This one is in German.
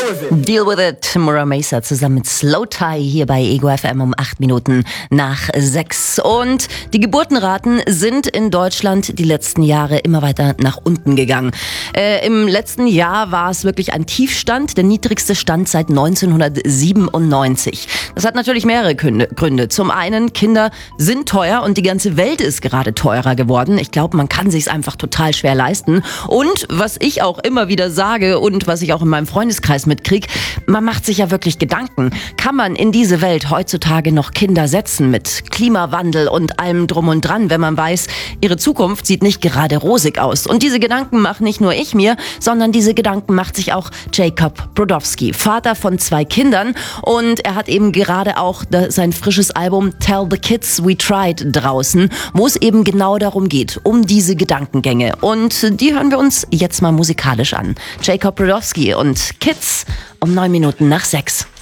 Deal with it. Mura Mesa zusammen mit Slow Tie hier bei Ego FM um 8 Minuten nach 6. Und die Geburtenraten sind in Deutschland die letzten Jahre immer weiter nach unten gegangen. Im letzten Jahr war es wirklich ein Tiefstand, der niedrigste Stand seit 1997. Das hat natürlich mehrere Gründe. Zum einen, Kinder sind teuer und die ganze Welt ist gerade teurer geworden. Ich glaube, man kann sich's einfach total schwer leisten. Und was ich auch immer wieder sage und was ich auch in meinem Freundeskreis mitkriege, man macht sich ja wirklich Gedanken. Kann man in diese Welt heutzutage noch Kinder setzen mit Klimawandel und allem drum und dran, wenn man weiß, ihre Zukunft sieht nicht gerade rosig aus. Und diese Gedanken mache nicht nur ich mir, sondern diese Gedanken macht sich auch Jacob Brodowski, Vater von 2 Kindern. Und er hat eben gerade auch sein frisches Album Tell the Kids We Tried draußen, wo es eben genau darum geht, um diese Gedankengänge. Und die hören wir uns jetzt mal musikalisch an. Jacob Brodowski und Kids um 9 Minuten nach 6.